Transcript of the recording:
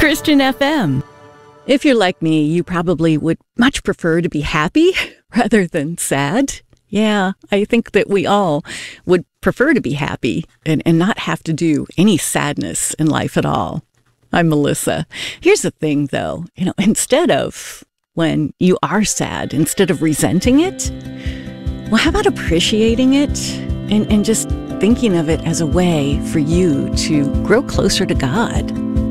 Christian FM. If you're like me, you probably would much prefer to be happy rather than sad. Yeah, I think that we all would prefer to be happy and not have to do any sadness in life at all. I'm Melissa. Here's the thing, though. Instead of when you are sad, instead of resenting it, well, how about appreciating it and just thinking of it as a way for you to grow closer to God?